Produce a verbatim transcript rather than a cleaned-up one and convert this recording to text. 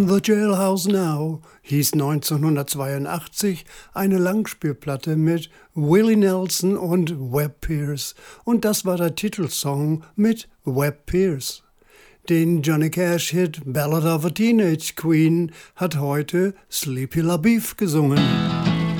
The Jailhouse Now hieß neunzehnhundertzweiundachtzig eine Langspielplatte mit Willie Nelson und Webb Pierce und das war der Titelsong mit Webb Pierce. Den Johnny Cash-Hit Ballad of a Teenage Queen hat heute Sleepy LaBeouf gesungen.